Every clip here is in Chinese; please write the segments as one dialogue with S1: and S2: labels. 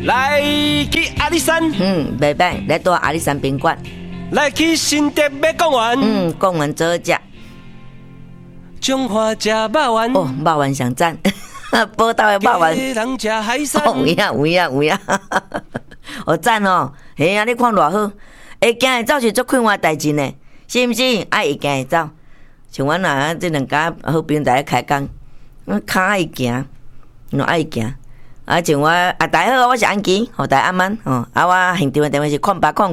S1: 来去阿里山，
S2: 袂歹，来到阿里山宾馆。
S1: 来去新竹要讲完，
S2: 讲完做食。
S1: 中华食肉丸，
S2: 肉丸上赞，报道的肉丸。
S1: 人食海产，
S2: 有影，好赞哦！嘿啊，你看偌好，会行会走是足快活代志呢，是毋是？爱会行会走，像阮啊，这两家好朋友在开工，我脚爱行，我爱行。啊，像我大家好，我是安琪，大家安安哦。我现场的电话是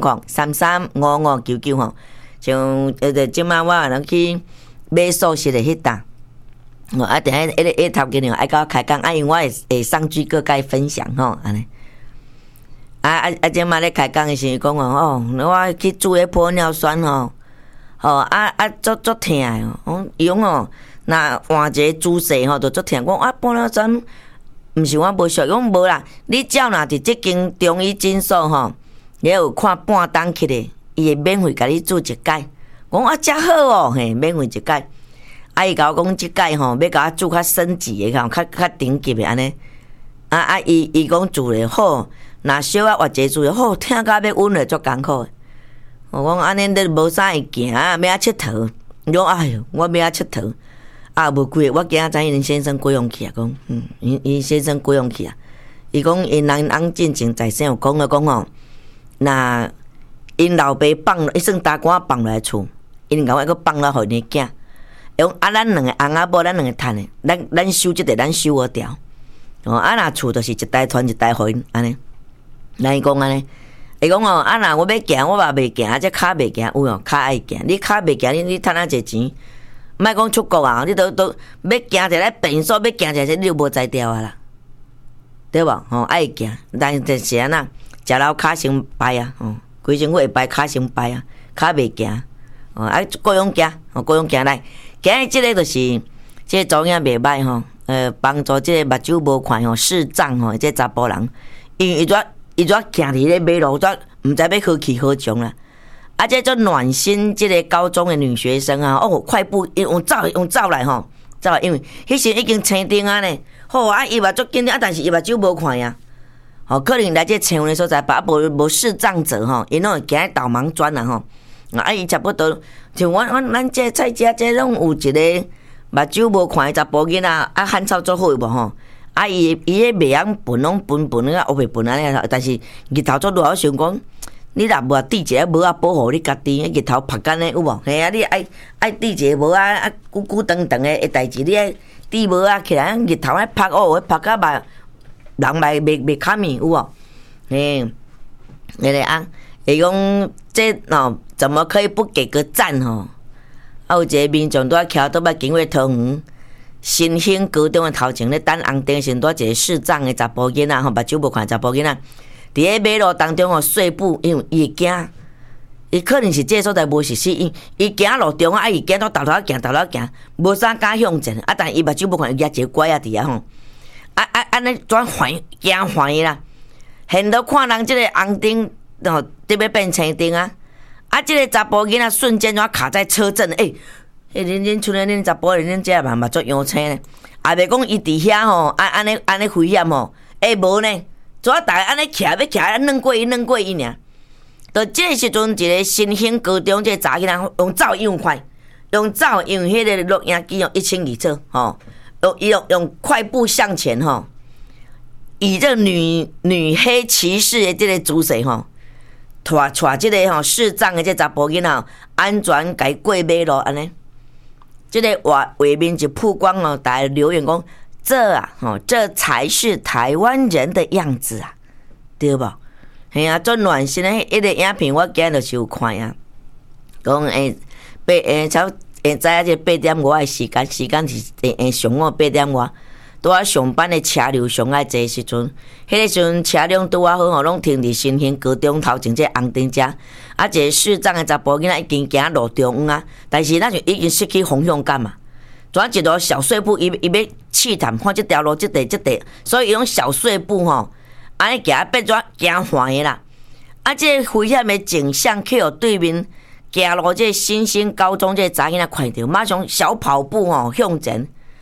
S2: 0800335599吼。像即摆我能去买素食的迄搭，等下一头家爱甲我开讲，因为我会上句个甲伊分享吼，安尼。即摆咧开讲的时候讲我去煮迄玻尿酸足疼的伊讲若换一个姿势就足疼。我玻尿酸。毋是我无熟，讲无啦。你只要若伫即间中医诊所也有看半档起来，伊会免费甲你做一解。讲遮好免费一解。伊甲我讲即解要甲我做较升级的，较顶级的安尼。伊讲做咧好，若小活一做咧好，听甲要稳咧足艰苦的。我讲安尼你无啥会行要佚佗。伊讲哎哟，我要佚佗。无几个，我今仔知因先生过用去啊，讲，因先生过用去啊。伊讲因翁进前在生有讲了讲那因老爸放，伊算大官放来厝，因甲我个放了互因囝。用咱两个翁仔某，咱两个趁的，咱收即个，咱收我掉。若厝就是一代传一代互因安尼。咱伊讲安尼，伊讲若我要行，我嘛袂行，这骹袂行，有骹爱行。你骹袂行，你趁啊侪钱？莫讲出国啊！你都要行一个便所，要行一个你就无才调啊啦，对无？爱行，但是安那食老骹先败啊！规身躯会败，骹先败啊，骹袂行。各样行，各样行来，行即个就是即个走影袂歹帮助即个目睭无看视障即查甫人，因为伊行伫咧马路，毋知要何去何从啦。这做暖心，这个高中的女学生快步用走来走来，因为迄时已经青灯啊呢。好伊嘛足紧张，但是伊目睭无看呀。可能来这青云的所在，无视障者因拢会行在导盲砖啦伊差不多像咱这菜家这拢有一个目睭无看的查甫囡仔汉草足好无伊迄袂晓笨拢笨啊，学袂笨安尼，但是日头足热，我想讲。你若无滴一个帽保护你家己，日头晒干的有无？嘿你爱滴一个帽久长长的代志，你爱滴帽起来，日头拍拍甲目人袂卡面有无？嘿，那个伊讲这怎么可以不给个赞有一个民众拄徛倒捌经过桃园新兴高中的头前咧等红灯时，拄一个视障的查甫囡仔目睭无看查甫囡仔。伫咧马路当中碎步，因为伊会惊，伊可能是这个所在无熟悉，伊行路中伊惊到头行，无啥敢向前，但伊目睭无看，举一个拐伫遐安尼转惊烦伊啦。现到看人即个红灯伫要变青灯即个查甫囡仔瞬间就卡在车阵，恁厝诶恁查甫恁遮嘛足阳青呢，也袂讲伊伫遐安尼危险无呢。主要大家安尼徛要徛，软过伊尔。到这个时阵，一个新兴高中这查囡仔用走用快，用迄个录影机120册用快步向前以这女黑骑士的这个姿势带这个视障的这查甫囡仔安全该过马路安尼。这个画面就曝光大家留言讲。这才是台湾人的样子啊，对不？嘿啊，做暖心的迄个影片，我今日就是有看啊。讲差知影这8点外的时间是上午8点外，拄啊上班的车流上爱坐时阵，迄个时阵车辆拄啊好拢停伫新兴高中头前这红灯遮，一个视障的查甫囡仔已经行路中央但是咱就已经失去方向感嘛。转一条小碎步，伊要试探看这条路，这地，所以用小碎步安尼行变做惊烦的啦。这个危险的景象，去互对面行路这新兴高中这查囡仔看到，马上小跑步向前。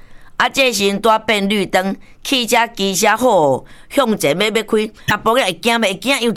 S2: 啊，这时拄变绿灯，汽车机车好向前要开，阿婆会惊袂惊？又